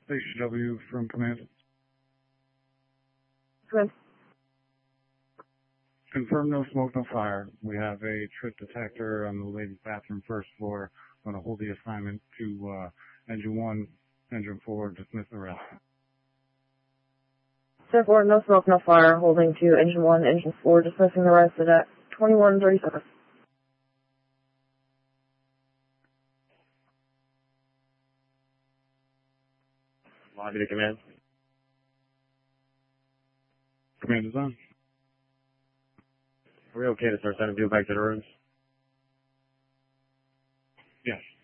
Station W from command. Good. Confirm no smoke, no fire. We have a trip detector on the ladies' bathroom first floor. I'm going to hold the assignment to engine 1, engine 4, dismiss the rest. 10-4, no smoke, no fire. Holding to engine 1, engine 4, dismissing the rest of that. 2137. Lobby to command. Command is on. Are we okay to start sending people back to the rooms? Yes.